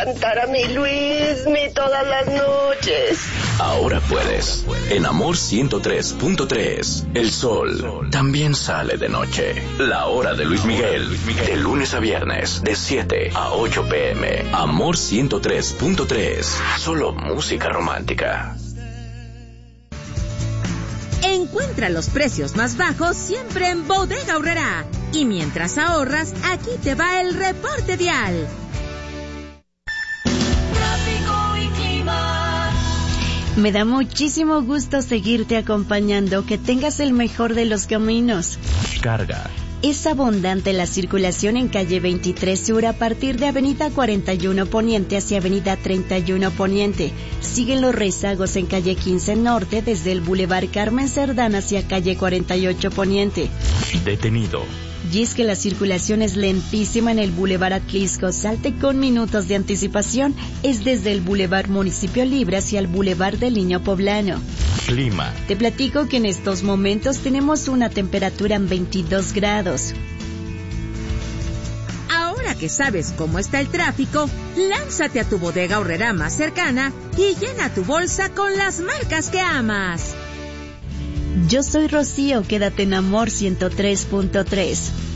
cantar a mi Luismi todas las noches. Ahora puedes. En Amor 103.3, el sol también sale de noche. La hora de Luis Miguel, de lunes a viernes, de 7 a 8 p.m. Amor 103.3, solo música romántica. Encuentra los precios más bajos siempre en Bodega Aurrerá. Y mientras ahorras, aquí te va el reporte vial. Tráfico y clima. Me da muchísimo gusto seguirte acompañando. Que tengas el mejor de los caminos. Carga. Es abundante la circulación en calle 23 Sur a partir de avenida 41 Poniente hacia avenida 31 Poniente. Siguen los rezagos en calle 15 Norte desde el Boulevard Carmen Cerdán hacia calle 48 Poniente. Detenido. Y es que la circulación es lentísima en el Boulevard Atlisco. Salte con minutos de anticipación. Es desde el Boulevard Municipio Libre hacia el Boulevard del Niño Poblano. Clima. Te platico que en estos momentos tenemos una temperatura en 22 grados. Ahora que sabes cómo está el tráfico, lánzate a tu Bodega Aurrerá más cercana y llena tu bolsa con las marcas que amas. Yo soy Rocío, quédate en Amor 103.3.